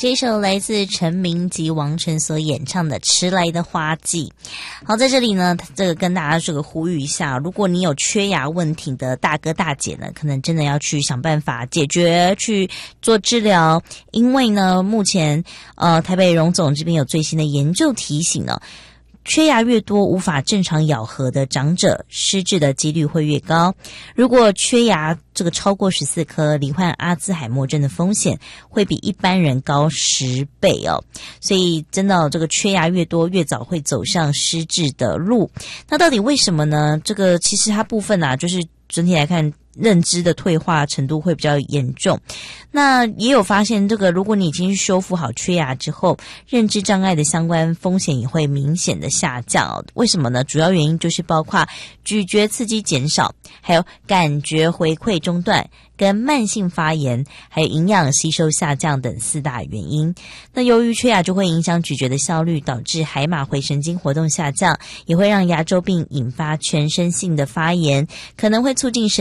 这一首来自陈明及王晨所演唱的《迟来的花季》。好，在这里呢，这个跟大家这个呼吁一下，如果你有缺牙问题的大哥大姐呢，可能真的要去想办法解决，去做治疗。因为呢，目前台北荣总这边有最新的研究提醒呢，缺牙越多，无法正常咬合的长者失智的几率会越高。如果缺牙这个超过14颗，罹患阿兹海默症的风险会比一般人高10倍哦。所以真的这个缺牙越多，越早会走向失智的路。那到底为什么呢？这个其实它部分就是整体来看，认知的退化程度会比较严重。那也有发现，这个如果你已经修复好缺牙之后，认知障碍的相关风险也会明显的下降。为什么呢？主要原因就是包括咀嚼刺激减少，还有感觉回馈中断，跟慢性发炎，还有营养吸收下降等4大原因。那由于缺牙就会影响咀嚼的效率，导致海马回神经活动下降，也会让牙周病引发全身性的发炎，可能会促进